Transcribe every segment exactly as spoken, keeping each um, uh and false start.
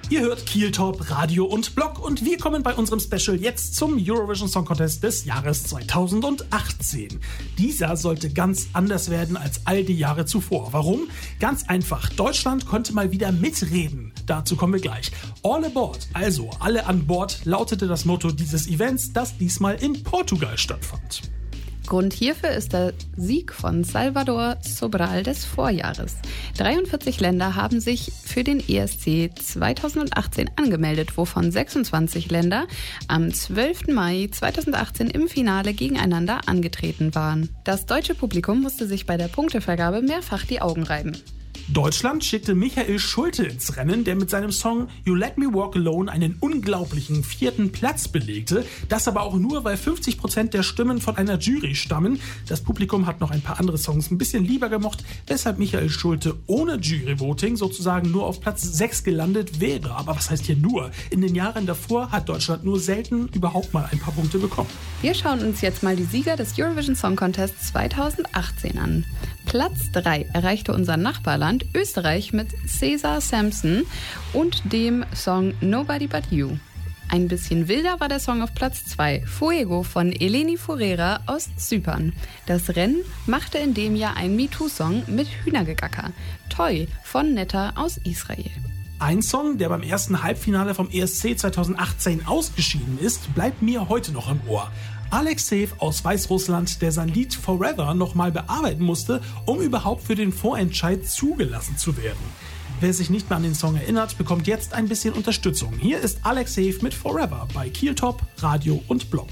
Ihr hört Kiel Top, Radio und Blog und wir kommen bei unserem Special jetzt zum Eurovision Song Contest des Jahres zweitausendachtzehn. Dieser sollte ganz anders werden als all die Jahre zuvor. Warum? Ganz einfach, Deutschland konnte mal wieder mitreden. Dazu kommen wir gleich. All aboard, also alle an Bord, lautete das Motto dieses Events, das diesmal in Portugal stattfand. Grund hierfür ist der Sieg von Salvador Sobral des Vorjahres. dreiundvierzig Länder haben sich für den E S C zweitausendachtzehn angemeldet, wovon sechsundzwanzig Länder am zwölften Mai zweitausendachtzehn im Finale gegeneinander angetreten waren. Das deutsche Publikum musste sich bei der Punktevergabe mehrfach die Augen reiben. Deutschland schickte Michael Schulte ins Rennen, der mit seinem Song You Let Me Walk Alone einen unglaublichen vierten Platz belegte. Das aber auch nur, weil fünfzig Prozent der Stimmen von einer Jury stammen. Das Publikum hat noch ein paar andere Songs ein bisschen lieber gemocht, weshalb Michael Schulte ohne Jury-Voting sozusagen nur auf Platz sechs gelandet wäre. Aber was heißt hier nur? In den Jahren davor hat Deutschland nur selten überhaupt mal ein paar Punkte bekommen. Wir schauen uns jetzt mal die Sieger des Eurovision Song Contest zweitausendachtzehn an. Platz drei erreichte unser Nachbarland Österreich mit Cesar Sampson und dem Song Nobody But You. Ein bisschen wilder war der Song auf Platz zwei, Fuego von Eleni Foureira aus Zypern. Das Rennen machte in dem Jahr ein MeToo-Song mit Hühnergegacker, Toy von Netta aus Israel. Ein Song, der beim ersten Halbfinale vom E S C zweitausendachtzehn ausgeschieden ist, bleibt mir heute noch im Ohr. Alexejew aus Weißrussland, der sein Lied Forever nochmal bearbeiten musste, um überhaupt für den Vorentscheid zugelassen zu werden. Wer sich nicht mehr an den Song erinnert, bekommt jetzt ein bisschen Unterstützung. Hier ist Alexejew mit Forever bei Kiel Top, Radio und Blog.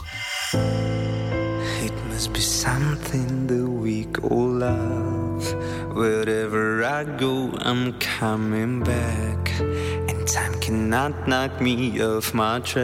It must be something that we call love. Wherever I go, I'm coming back. And time cannot knock me off my track.